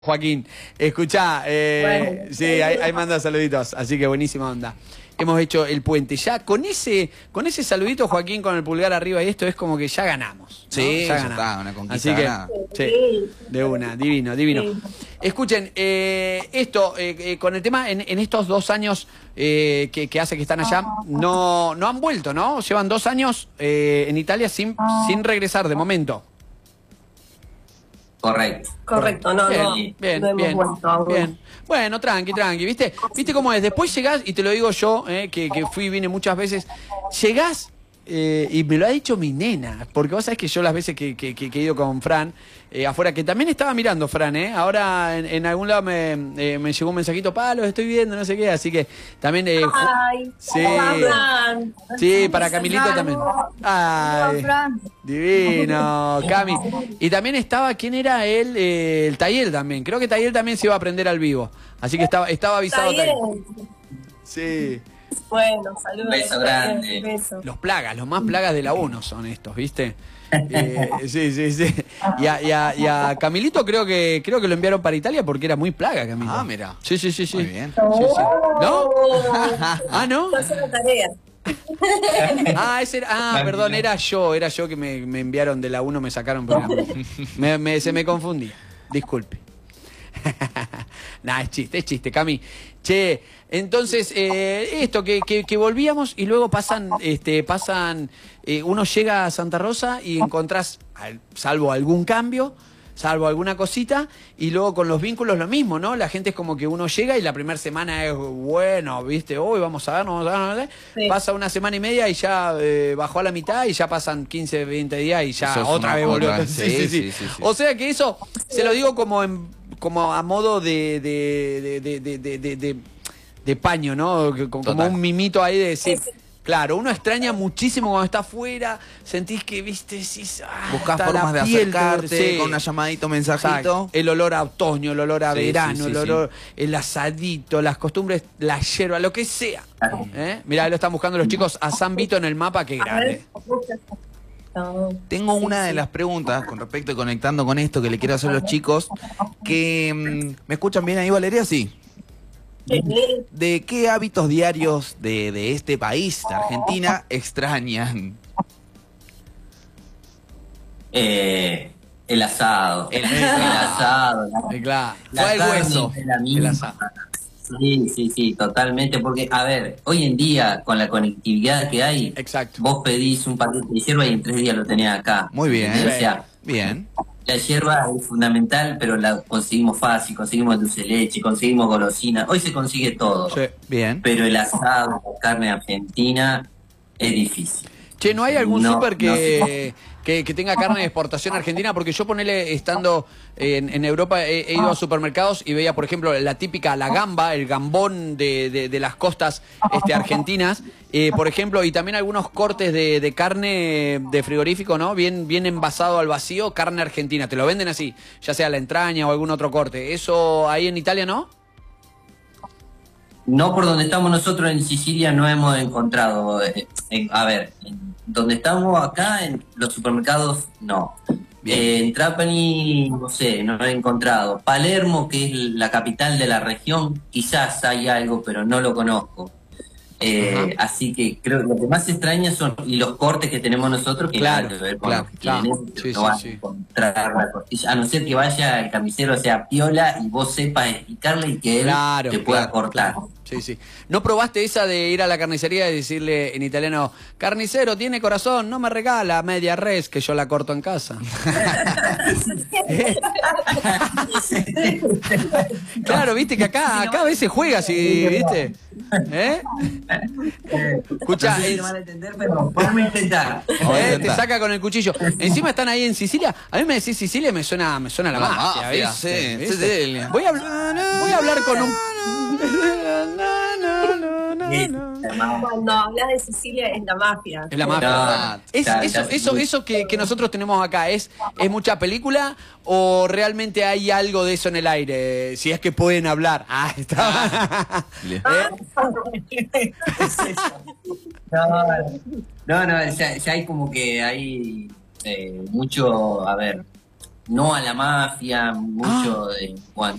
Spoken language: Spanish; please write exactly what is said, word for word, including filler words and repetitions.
Joaquín, escuchá, eh, Bueno, sí, ahí, ahí manda saluditos, así que buenísima onda. Hemos hecho el puente. Ya con ese, con ese saludito, Joaquín, con el pulgar arriba y esto es como que ya ganamos, ¿no? Sí, ya ya ganamos. está, una conquista Así que, ganada. sí, de una, divino, divino. Sí. Escuchen, eh, esto, eh, eh, con el tema, en, en estos dos años eh, que, que hace que están allá, no, no han vuelto, ¿no? Llevan dos años eh, en Italia sin, sin regresar de momento. Correcto. Correcto, no, Bien, no, bien, no hemos bien, vuelto aún. bien. Bueno, tranqui, tranqui, ¿viste? ¿Viste cómo es? Después llegás, y te lo digo yo, eh, que, que fui y vine muchas veces, llegás, eh, y me lo ha dicho mi nena, porque vos sabés que yo las veces que, que, que he ido con Fran, eh, afuera, que también estaba mirando Fran, ¿eh? Ahora en, en algún lado me, eh, me llegó un mensajito, pa, lo estoy viendo, no sé qué, así que también... Eh, Ay, sí, Fran. sí, para Camilito también. Ay, divino, Cami. Y también estaba, ¿quién era él? Eh, el Tayel también. Creo que Tayel también se iba a aprender al vivo. Así que estaba, estaba avisado Está Tayel. bien. Sí. Bueno, saludos. Beso grande. Beso. Los plagas, los más plagas de la uno son estos, ¿viste? Eh, sí, sí, sí. Y a, y, a, y a Camilito creo que creo que lo enviaron para Italia porque era muy plaga, Camilo. Ah, mira. Sí, sí, sí, sí. Muy bien. Sí, sí. ¿No? Ah, ¿no? Estoy haciendo tarea. Ah, ese era, ah, perdón, era yo, era yo que me, me enviaron de la uno, me sacaron programa. Me, me, se me confundía. Disculpe. Nah, es chiste, es chiste, Cami. Che, entonces, eh, esto, que, que, que volvíamos y luego pasan, este, pasan, eh, uno llega a Santa Rosa y encontrás, al- salvo algún cambio, salvo alguna cosita, y luego con los vínculos lo mismo, ¿no? La gente es como que uno llega y la primera semana es, bueno, ¿viste? Hoy vamos a ver, vamos a ver, vamos a ver. Sí. Pasa una semana y media y ya eh, bajó a la mitad y ya pasan quince, veinte días y ya Eso es otra una- vez volvió. otra- Sí, sí, sí, sí. sí, sí, sí. O sea que eso, se lo digo como en, como a modo de, de, de, de, de, de, de- de- de paño, ¿no? Que- Como, como Total. un mimito ahí de decir... Sí, sí. Claro, uno extraña muchísimo cuando está afuera, sentís que, viste, decís, ah, Buscás está la formas de piel, acercarte sí. con una llamadita, un Exacto. mensajito. El olor a otoño, el olor a Sí, verano, sí, sí, el sí. olor, el asadito, las costumbres, la yerba, lo que sea. ¿Eh? Mirá, ahí lo están buscando los chicos a San Vito en el mapa, qué A grande. ver. No. Tengo Sí, una de sí. las preguntas con respecto y conectando con esto que le quiero hacer a los chicos. Que, mm, ¿me escuchan bien ahí, Valeria? Sí. Sí. ¿De qué hábitos diarios de, de este país, de Argentina, extrañan? Eh, el asado. El- El, asado. La, Eh, claro. la Fue el carne hueso. es la El misma. asado. Sí, sí, sí, totalmente. Porque, a ver, hoy en día, con la conectividad que hay, Exacto. vos pedís un paquete de hierba y en tres días lo tenés acá. Muy bien. ¿Entendés? O sea, Bien. la hierba es fundamental, pero la conseguimos fácil, conseguimos dulce de leche, conseguimos golosina. Hoy se consigue todo. Sí. Pero Bien. el asado, la carne argentina, es difícil. Che, ¿no hay algún No, súper no que, que, que tenga carne de exportación argentina? Porque yo ponele, estando en, en Europa, he, he ido a supermercados y veía, por ejemplo, la típica, la gamba, el gambón de, de, de las costas este, argentinas, eh, por ejemplo, y también algunos cortes de, de carne de frigorífico, ¿no? Bien, bien envasado al vacío, carne argentina. Te lo venden así, ya sea la entraña o algún otro corte. ¿Eso ahí en Italia no? No por donde estamos nosotros en Sicilia no hemos encontrado. eh, en- a ver, en donde estamos acá, en los supermercados, no. Bien. Eh, en Trapani, no sé, no he encontrado. Palermo, que es la capital de la región, quizás hay algo, pero no lo conozco. Eh, así que creo que lo que más extraña son y los cortes que tenemos nosotros, que Claro, nada que ver con claro, lo que claro. tienen, Sí, no sí, vas sí. a encontrar la costilla, a no ser que vaya el camisero, sea piola, y vos sepas explicarle y que él Claro, te pueda claro, cortar. claro. Sí, sí. ¿No probaste esa de ir a la carnicería y decirle en italiano, carnicero, tiene corazón, no me regala media res que yo la corto en casa? ¿Eh? Claro, viste que acá, acá a veces juega así, ¿viste? ¿Eh? Escuchá, no sé si es- lo van a entender, pero podemos intentar. Vamos a ¿Eh? Te intentar. saca con el cuchillo. Encima están ahí en Sicilia. A mí me decís Sicilia y me suena, me suena la La mafia, mafia, ¿viste? sí, ¿Viste? Sicilia. Voy a, hablar- voy a hablar con un... Cuando hablas de Sicilia es la mafia. Es la mafia. No, Es, ya, eso, ya, eso, muy- eso que, que nosotros tenemos acá, ¿es, ¿es mucha película o realmente hay algo de eso en el aire? Si es que pueden hablar. Ah, está. Bien. ¿Eh? No, no, no, ya, ya hay como que hay eh, mucho, a ver, no a la mafia, mucho Ah. de, cuan-